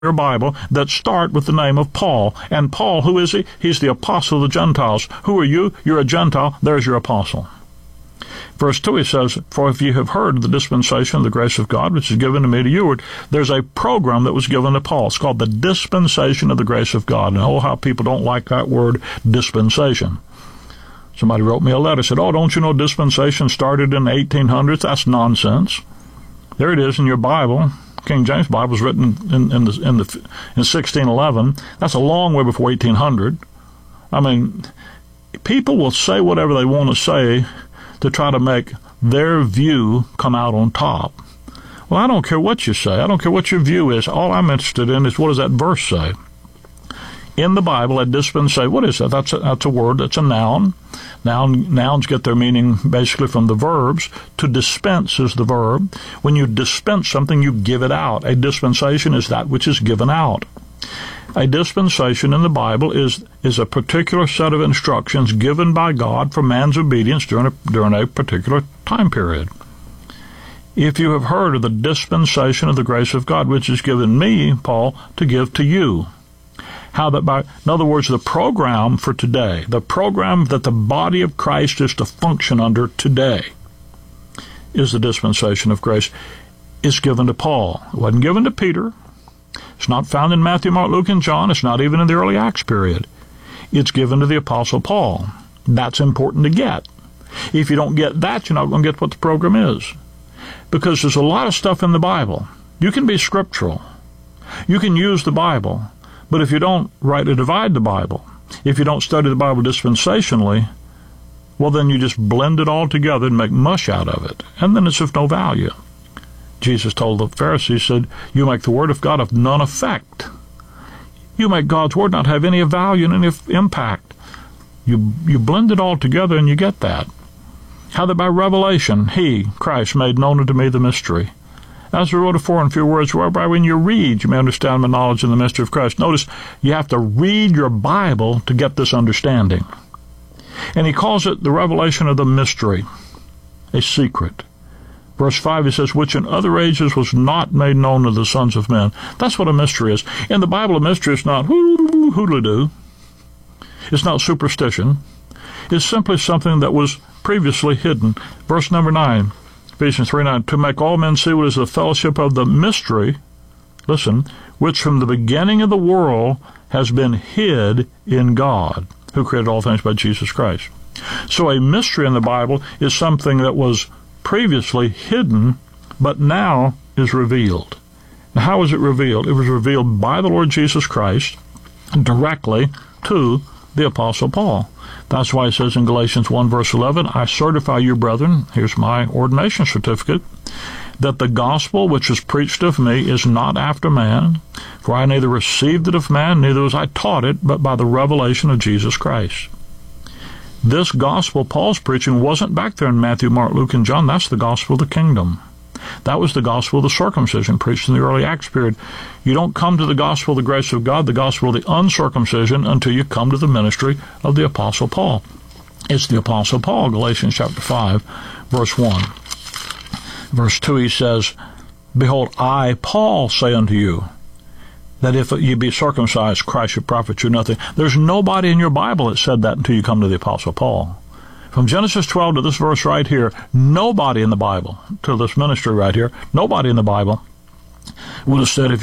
your Bible that start with the name of Paul. And Paul, who is he? He's the apostle of the Gentiles. Who are you? You're a Gentile. There's your apostle. Verse 2, he says, for if you have heard of the dispensation of the grace of God, which is given to me to you, there's a program that was given to Paul. It's called the dispensation of the grace of God. And oh, how people don't like that word, dispensation. Somebody wrote me a letter, said, oh, don't you know dispensation started in the 1800s? That's nonsense. There it is in your Bible. King James Bible was written in 1611. That's a long way before 1800. I mean, people will say whatever they want to say to try to make their view come out on top. Well, I don't care what you say. I don't care what your view is. All I'm interested in is what does that verse say? In the Bible, a dispensation, what is that? That's a word. That's a noun. Nouns get their meaning basically from the verbs. To dispense is the verb. When you dispense something, you give it out. A dispensation is that which is given out. A dispensation in the Bible is a particular set of instructions given by God for man's obedience during a particular time period. If you have heard of the dispensation of the grace of God, which is given me, Paul, to give to you. In other words, the program for today, the program that the body of Christ is to function under today, is the dispensation of grace, is given to Paul. It wasn't given to Peter. It's not found in Matthew, Mark, Luke, and John. It's not even in the early Acts period. It's given to the Apostle Paul. That's important to get. If you don't get that, you're not going to get what the program is. Because there's a lot of stuff in the Bible. You can be scriptural. You can use the Bible. But if you don't rightly divide the Bible, if you don't study the Bible dispensationally, well, then you just blend it all together and make mush out of it. And then it's of no value. Jesus told the Pharisees, said, you make the word of God of none effect. You make God's word not have any value and any impact. You blend it all together and you get that. How that by revelation, he, Christ, made known unto me the mystery. As we wrote afore in few words, whereby when you read, you may understand the knowledge and the mystery of Christ. Notice, you have to read your Bible to get this understanding. And he calls it the revelation of the mystery, a secret. Verse 5, he says, which in other ages was not made known to the sons of men. That's what a mystery is. In the Bible, a mystery is not hoodly-doo. It's not superstition. It's simply something that was previously hidden. Verse number 9. Ephesians 3:9, to make all men see what is the fellowship of the mystery, listen, which from the beginning of the world has been hid in God, who created all things by Jesus Christ. So a mystery in the Bible is something that was previously hidden, but now is revealed. Now, how was it revealed? It was revealed by the Lord Jesus Christ directly to the Apostle Paul. That's why it says in Galatians 1 verse 11, I certify you, brethren, here's my ordination certificate, that the gospel which is preached of me is not after man, for I neither received it of man, neither was I taught it, but by the revelation of Jesus Christ. This gospel Paul's preaching wasn't back there in Matthew, Mark, Luke, and John. That's the gospel of the kingdom. That was the gospel of the circumcision preached in the early Acts period. You don't come to the gospel of the grace of God, the gospel of the uncircumcision, until you come to the ministry of the Apostle Paul. It's the Apostle Paul, Galatians chapter 5, verse 1. Verse 2, he says, behold, I, Paul, say unto you, that if you be circumcised, Christ should profit you nothing. There's nobody in your Bible that said that until you come to the Apostle Paul. From Genesis 12 to this verse right here, nobody in the Bible, to this ministry right here, nobody in the Bible would have said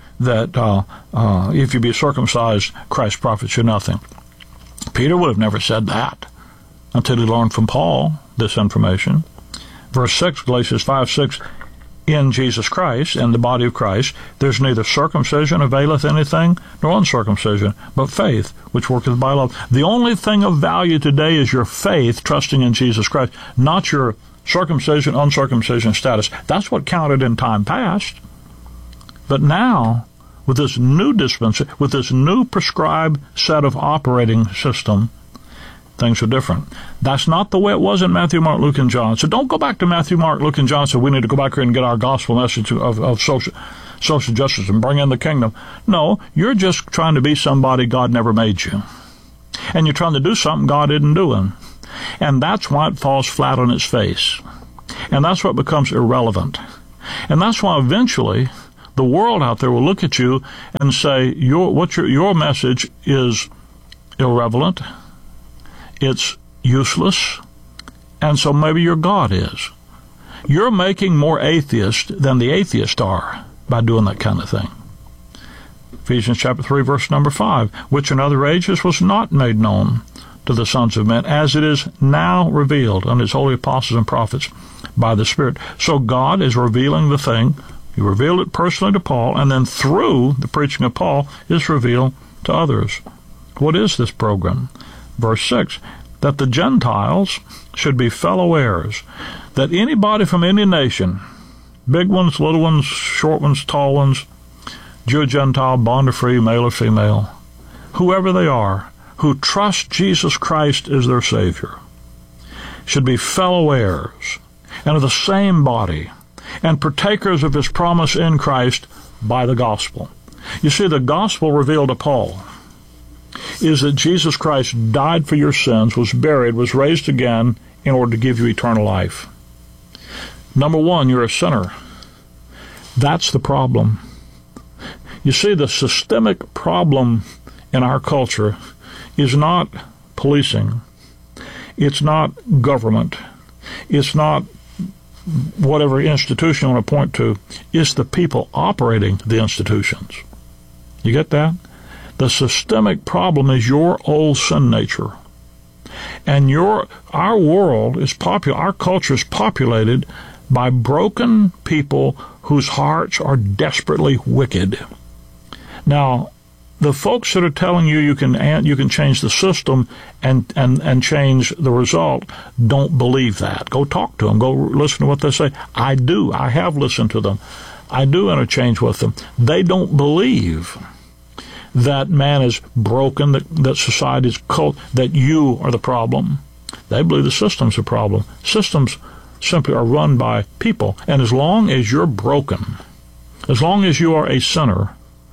if you be circumcised, Christ profits you nothing. Peter would have never said that until he learned from Paul this information. Verse 6, Galatians 5:6, in Jesus Christ, and the body of Christ, there's neither circumcision availeth anything, nor uncircumcision, but faith, which worketh by love. The only thing of value today is your faith, trusting in Jesus Christ, not your circumcision, uncircumcision status. That's what counted in time past. But now, with this new dispensation, with this new prescribed set of operating system, things are different. That's not the way it was in Matthew, Mark, Luke, and John. So don't go back to Matthew, Mark, Luke, and John and say, we need to go back here and get our gospel message of social justice and bring in the kingdom. No, you're just trying to be somebody God never made you. And you're trying to do something God isn't doing. And that's why it falls flat on its face. And that's what becomes irrelevant. And that's why eventually the world out there will look at you and say, your message is irrelevant, it's useless, and so maybe your God is. You're making more atheists than the atheists are by doing that kind of thing. Ephesians chapter 3, verse number 5, which in other ages was not made known to the sons of men, as it is now revealed unto his holy apostles and prophets by the Spirit. So God is revealing the thing. He revealed it personally to Paul, and then through the preaching of Paul, is revealed to others. What is this program? Verse 6, that the Gentiles should be fellow heirs, that anybody from any nation, big ones, little ones, short ones, tall ones, Jew, Gentile, bond or free, male or female, whoever they are, who trust Jesus Christ as their Savior, should be fellow heirs and of the same body and partakers of his promise in Christ by the gospel. You see, the gospel revealed to Paul is that Jesus Christ died for your sins, was buried, was raised again in order to give you eternal life. Number one, you're a sinner. That's the problem. You see, the systemic problem in our culture is not policing. It's not government. It's not whatever institution you want to point to. It's the people operating the institutions. You get that? The systemic problem is your old sin nature. And our world is our culture is populated by broken people whose hearts are desperately wicked. Now, the folks that are telling you can change the system and change the result don't believe that. Go talk to them. Go listen to what they say. I do. I have listened to them. I do interchange with them. They don't believe that man is broken, that society is that you are the problem. They believe the system's the problem. Systems simply are run by people. And as long as you're broken, as long as you are a sinner,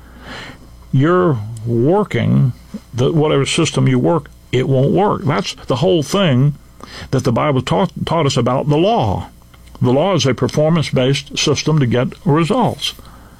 you're working, whatever system you work, it won't work. That's the whole thing that the Bible taught us about the law. The law is a performance-based system to get results.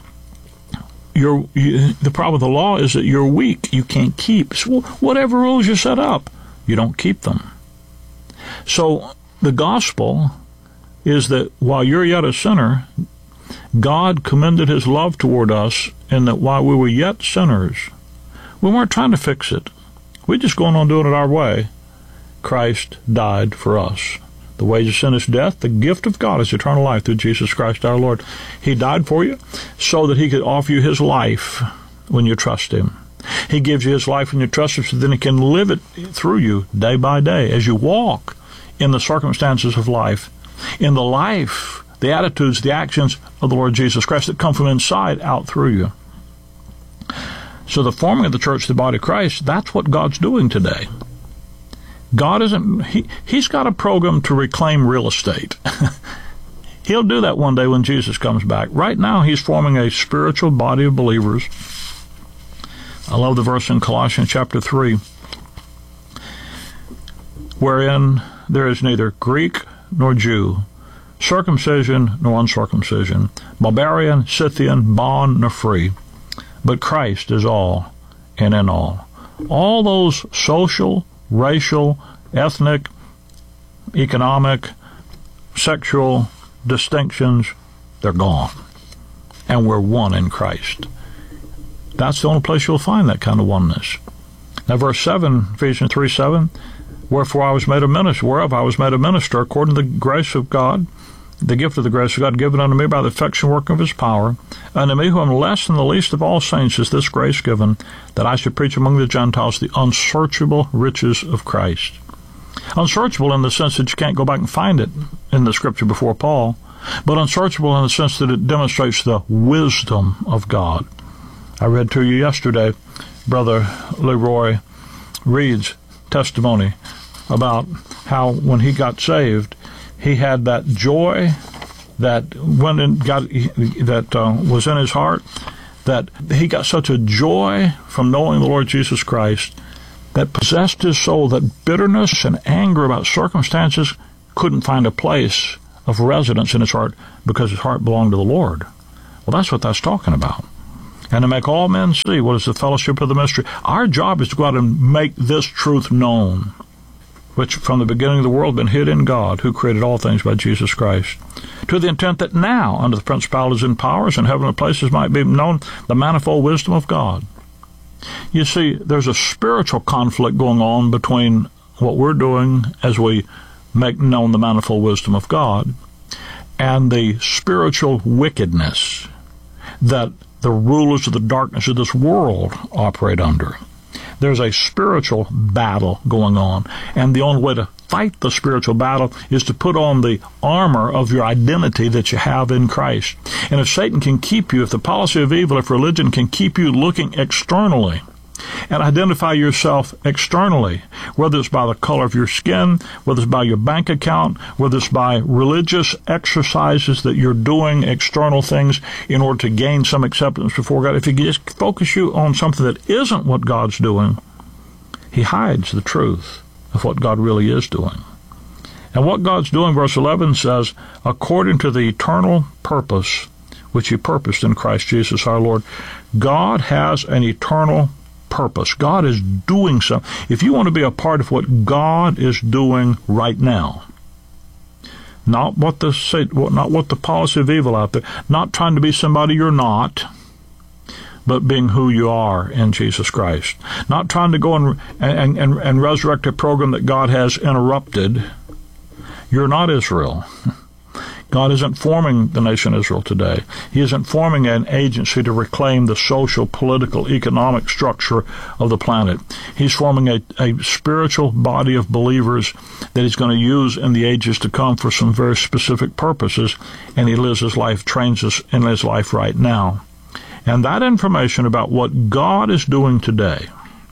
The problem with the law is that you're weak. You can't keep. So whatever rules you set up, you don't keep them. So the gospel is that while you're yet a sinner, God commended his love toward us in that while we were yet sinners, we weren't trying to fix it. We're just going on doing it our way. Christ died for us. The wages of sin is death. The gift of God is eternal life through Jesus Christ our Lord. He died for you so that he could offer you his life when you trust him. He gives you his life when you trust him so then he can live it through you day by day as you walk in the circumstances of life, in the life, the attitudes, the actions of the Lord Jesus Christ that come from inside out through you. So the forming of the church, the body of Christ, that's what God's doing today. God isn't, he's got a program to reclaim real estate. He'll do that one day when Jesus comes back. Right now, he's forming a spiritual body of believers. I love the verse in Colossians chapter 3, wherein there is neither Greek nor Jew, circumcision nor uncircumcision, barbarian, Scythian, bond nor free, but Christ is all and in all. All those social, racial, ethnic, economic, sexual distinctions, they're gone. And we're one in Christ. That's the only place you'll find that kind of oneness. Now, verse 7, Ephesians 3:7, wherefore I was made a minister, whereof I was made a minister according to the grace of God, the gift of the grace of God given unto me by the effectual work of his power. Unto me, who am less than the least of all saints, is this grace given, that I should preach among the Gentiles the unsearchable riches of Christ. Unsearchable in the sense that you can't go back and find it in the Scripture before Paul, but unsearchable in the sense that it demonstrates the wisdom of God. I read to you yesterday Brother Leroy Reed's testimony about how when he got saved, he had that joy that was in his heart, that he got such a joy from knowing the Lord Jesus Christ that possessed his soul, that bitterness and anger about circumstances couldn't find a place of residence in his heart because his heart belonged to the Lord. Well, that's what that's talking about. And to make all men see what is the fellowship of the mystery. Our job is to go out and make this truth known, which from the beginning of the world been hid in God, who created all things by Jesus Christ, to the intent that now, under the principalities and powers in heavenly places, might be known the manifold wisdom of God. You see, there's a spiritual conflict going on between what we're doing as we make known the manifold wisdom of God and the spiritual wickedness that the rulers of the darkness of this world operate under. There's a spiritual battle going on, and the only way to fight the spiritual battle is to put on the armor of your identity that you have in Christ. And if Satan can keep you, if the policy of evil, if religion can keep you looking externally and identify yourself externally, whether it's by the color of your skin, whether it's by your bank account, whether it's by religious exercises that you're doing, external things in order to gain some acceptance before God, if he just focus you on something that isn't what God's doing, he hides the truth of what God really is doing. And what God's doing, verse 11 says, according to the eternal purpose which he purposed in Christ Jesus our Lord. God has an eternal purpose. God is doing something. If you want to be a part of what God is doing right now, not what the policy of evil out there, not trying to be somebody you're not, but being who you are in Jesus Christ. Not trying to go and resurrect a program that God has interrupted. You're not Israel. God isn't forming the nation Israel today. He isn't forming an agency to reclaim the social, political, economic structure of the planet. He's forming a spiritual body of believers that he's going to use in the ages to come for some very specific purposes, and he lives his life, trains us in his life right now. And that information about what God is doing today,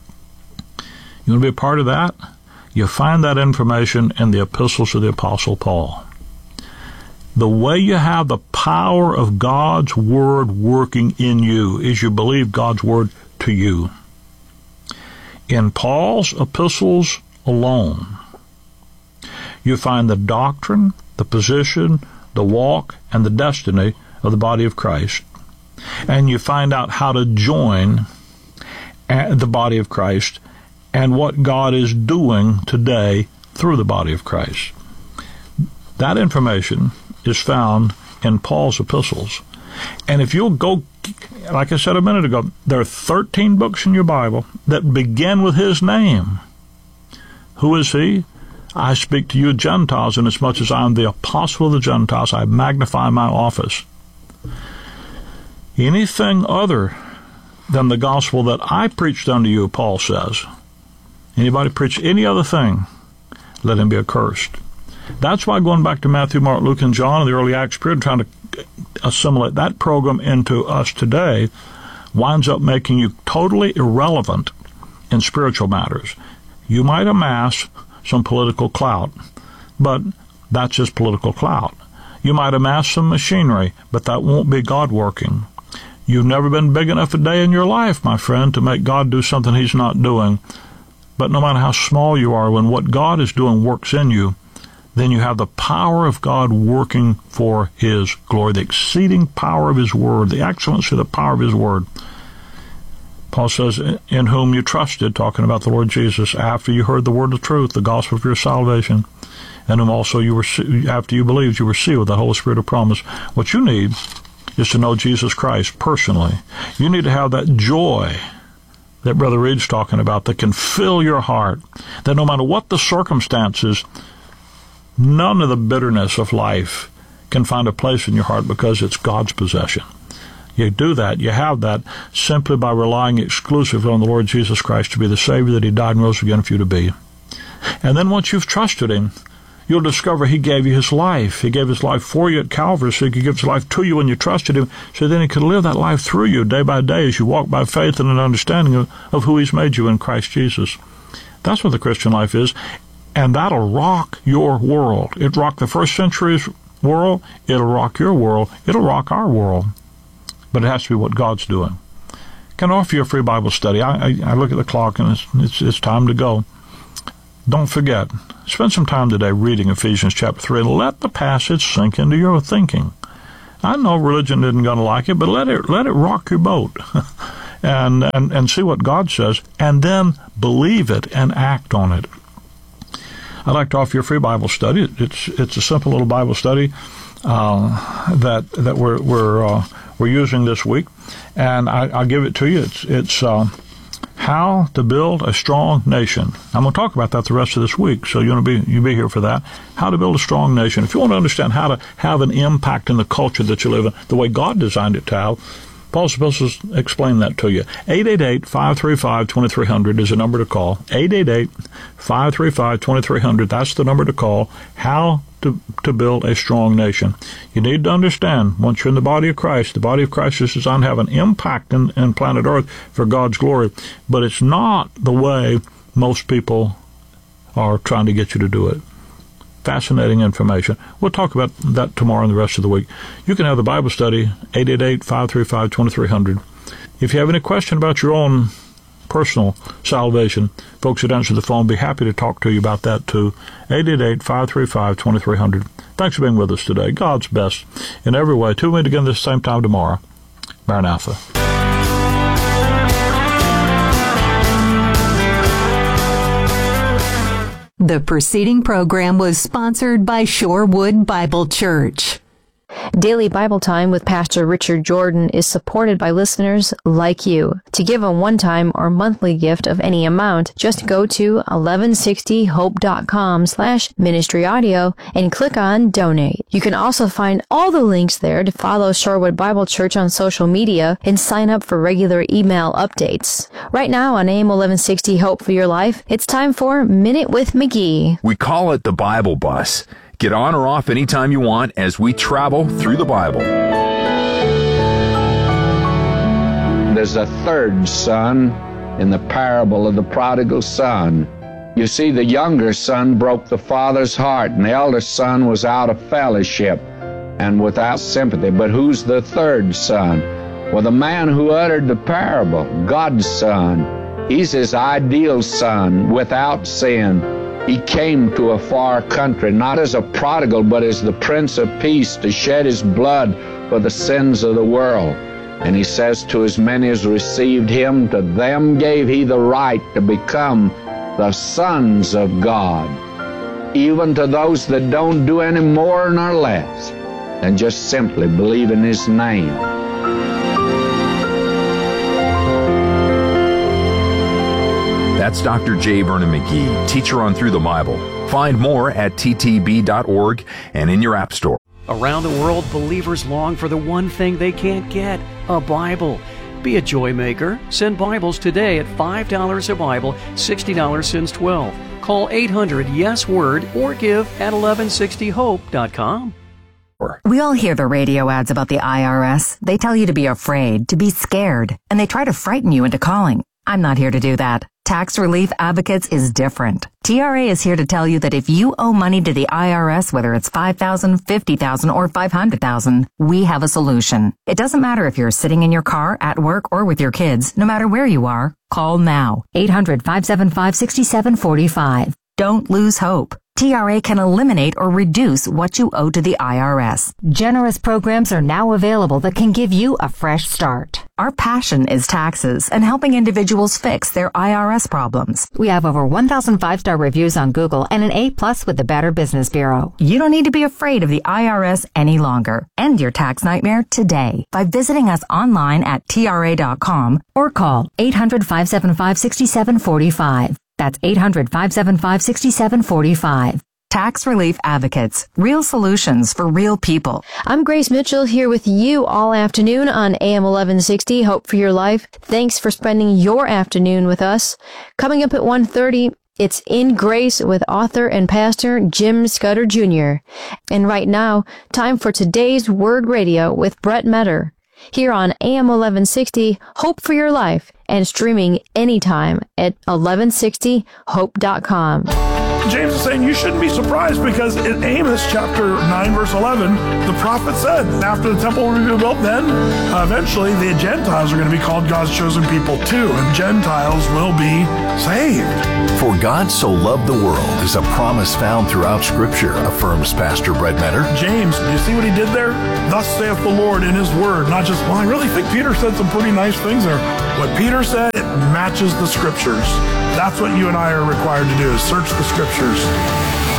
you want to be a part of that? You find that information in the epistles of the Apostle Paul. The way you have the power of God's Word working in you is you believe God's Word to you. In Paul's epistles alone, you find the doctrine, the position, the walk, and the destiny of the body of Christ. And you find out how to join the body of Christ and what God is doing today through the body of Christ. That information is found in Paul's epistles. And if you'll go, like I said a minute ago, there are 13 books in your Bible that begin with his name. Who is he? I speak to you Gentiles, inasmuch as I am the apostle of the Gentiles, I magnify my office. Anything other than the gospel that I preached unto you, Paul says, anybody preach any other thing, let him be accursed. That's why going back to Matthew, Mark, Luke, and John in the early Acts period, trying to assimilate that program into us today, winds up making you totally irrelevant in spiritual matters. You might amass some political clout, but that's just political clout. You might amass some machinery, but that won't be God working. You've never been big enough a day in your life, my friend, to make God do something he's not doing. But no matter how small you are, when what God is doing works in you, then you have the power of God working for his glory, the exceeding power of his word, the excellency of the power of his word. Paul says, in whom you trusted, talking about the Lord Jesus, after you heard the word of truth, the gospel of your salvation, and whom also you were, after you believed, you were sealed with the Holy Spirit of promise. What you need is to know Jesus Christ personally. You need to have that joy that Brother Reed's talking about that can fill your heart, that no matter what the circumstances, none of the bitterness of life can find a place in your heart because it's God's possession. You do that, you have that simply by relying exclusively on the Lord Jesus Christ to be the Savior that he died and rose again for you to be. And then once you've trusted him, you'll discover he gave you his life. He gave his life for you at Calvary so he could give his life to you when you trusted him, so then he could live that life through you day by day as you walk by faith and an understanding of who he's made you in Christ Jesus. That's what the Christian life is. And that'll rock your world. It rocked the first century's world. It'll rock your world. It'll rock our world. But it has to be what God's doing. Can I offer you a free Bible study? I look at the clock and it's time to go. Don't forget, spend some time today reading Ephesians chapter 3 and let the passage sink into your thinking. I know religion isn't going to like it, but let it rock your boat. and see what God says, and then believe it and act on it. I'd like to offer you a free Bible study. It's a simple little Bible study that we're using this week, and I'll give it to you. It's how to build a strong nation. I'm going to talk about that the rest of this week, so you'll be here for that. How to build a strong nation. If you want to understand how to have an impact in the culture that you live in, the way God designed it to have, Paul's supposed to explain that to you. 888-535-2300 is the number to call. 888-535-2300. That's the number to call. How to build a strong nation. You need to understand, once you're in the body of Christ is designed to have an impact in planet Earth for God's glory. But it's not the way most people are trying to get you to do it. Fascinating information. We'll talk about that tomorrow and the rest of the week. You can have the Bible study, 888-535-2300. If you have any question about your own personal salvation, folks that answer the phone will be happy to talk to you about that too. 888-535-2300. Thanks for being with us today. God's best in every way. Till we meet again this same time tomorrow. Maranatha. The preceding program was sponsored by Shorewood Bible Church. Daily Bible Time with Pastor Richard Jordan is supported by listeners like you. To give a one-time or monthly gift of any amount, just go to 1160hope.com/ministryaudio and click on Donate. You can also find all the links there to follow Shorewood Bible Church on social media and sign up for regular email updates. Right now on AM 1160 Hope for Your Life, it's time for Minute with McGee. We call it the Bible Bus. Get on or off anytime you want as we travel through the Bible. There's a third son in the parable of the prodigal son. You see, the younger son broke the father's heart, and the elder son was out of fellowship and without sympathy. But who's the third son? Well, the man who uttered the parable, God's son. He's his ideal son without sin. He came to a far country, not as a prodigal, but as the Prince of Peace, to shed his blood for the sins of the world. And he says, to as many as received him, to them gave he the right to become the sons of God, even to those that don't do any more nor less than just simply believe in his name. That's Dr. J. Vernon McGee, teacher on Through the Bible. Find more at ttb.org and in your app store. Around the world, believers long for the one thing they can't get, a Bible. Be a joy maker. Send Bibles today at $5 a Bible, $60 since 12. Call 800-YES-WORD or give at 1160hope.com. We all hear the radio ads about the IRS. They tell you to be afraid, to be scared, and they try to frighten you into calling. I'm not here to do that. Tax Relief Advocates is different. TRA is here to tell you that if you owe money to the IRS, whether it's $5,000, $50,000, or $500,000, we have a solution. It doesn't matter if you're sitting in your car, at work, or with your kids. No matter where you are, call now. 800-575-6745. Don't lose hope. TRA can eliminate or reduce what you owe to the IRS. Generous programs are now available that can give you a fresh start. Our passion is taxes and helping individuals fix their IRS problems. We have over 1,000 5-star reviews on Google and an A+ with the Better Business Bureau. You don't need to be afraid of the IRS any longer. End your tax nightmare today by visiting us online at TRA.com or call 800-575-6745. That's 800-575-6745. Tax Relief Advocates. Real solutions for real people. I'm Grace Mitchell here with you all afternoon on AM 1160, Hope for Your Life. Thanks for spending your afternoon with us. Coming up at 1:30, it's In Grace with author and pastor Jim Scudder Jr. And right now, time for today's Word Radio with Brett Metter. Here on AM 1160, Hope for Your Life, and streaming anytime at 1160hope.com. James is saying you shouldn't be surprised, because in Amos chapter 9, verse 11, the prophet said, after the temple will be rebuilt, then eventually the Gentiles are going to be called God's chosen people too, and Gentiles will be saved. For God so loved the world is a promise found throughout Scripture, affirms Pastor Brett Mentor. James, do you see what he did there? Thus saith the Lord in his word. Not just, well, I really think Peter said some pretty nice things there. What Peter said, it matches the Scriptures. That's what you and I are required to do, is search the Scriptures.